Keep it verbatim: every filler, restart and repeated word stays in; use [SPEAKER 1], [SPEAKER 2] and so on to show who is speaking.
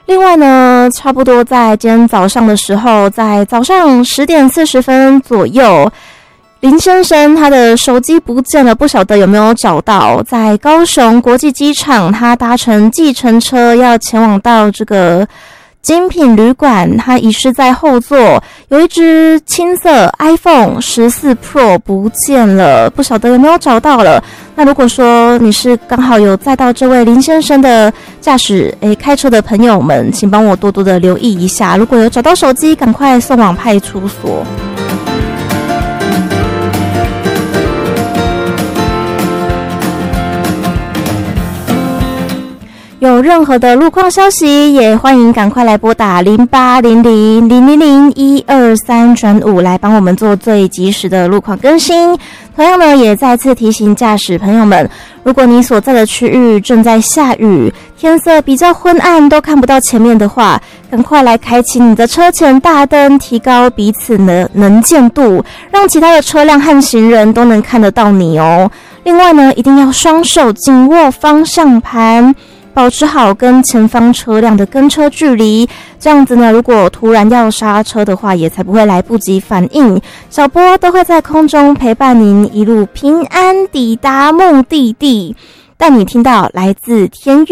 [SPEAKER 1] 另外呢，差不多在今天早上的时候，在早上十点四十分左右，林先生他的手机不见了，不晓得有没有找到。在高雄国际机场，他搭乘计程车要前往到这个精品旅馆，他遗失在后座，有一只青色 iPhone 十四 Pro 不见了，不晓得有没有找到了。那如果说你是刚好有载到这位林先生的驾驶诶开车的朋友们，请帮我多多的留意一下，如果有找到手机，赶快送往派出所。有任何的路况消息，也欢迎赶快来拨打零八零零零零零一二三转五来帮我们做最及时的路况更新。同样呢，也再次提醒驾驶朋友们，如果你所在的区域正在下雨，天色比较昏暗，都看不到前面的话，赶快来开启你的车前大灯，提高彼此的能见度，让其他的车辆和行人都能看得到你哦。另外呢，一定要双手紧握方向盘，保持好跟前方车辆的跟车距离，这样子呢，如果突然要刹车的话，也才不会来不及反应。小波都会在空中陪伴您一路平安抵达目的地，带你听到来自天